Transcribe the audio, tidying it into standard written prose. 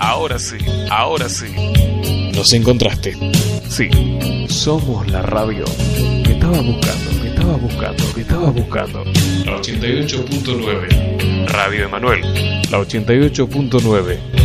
Ahora sí, ahora sí. Nos encontraste. Sí, somos la radio que estabas buscando. La 88.9. Radio Emanuel. La 88.9.